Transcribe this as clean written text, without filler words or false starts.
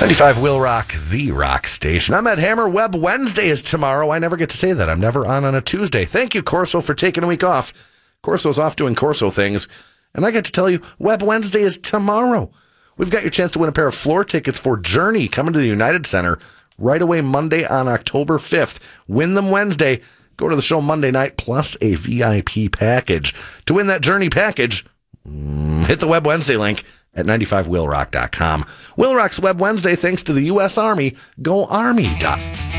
95 Will Rock, the rock station. I'm Ed Hammer. Web Wednesday is tomorrow. I never get to say that. I'm never on a Tuesday. Thank you, Corso, for taking a week off. Corso's off doing Corso things. And I get to tell you, Web Wednesday is tomorrow. We've got your chance to win a pair of floor tickets for Journey coming to the United Center right away Monday on October 5th. Win them Wednesday. Go to the show Monday night plus a VIP package. To win that Journey package, hit the Web Wednesday link at 95willrock.com. Will Rock's Web Wednesday thanks to the U.S. Army. Go Army.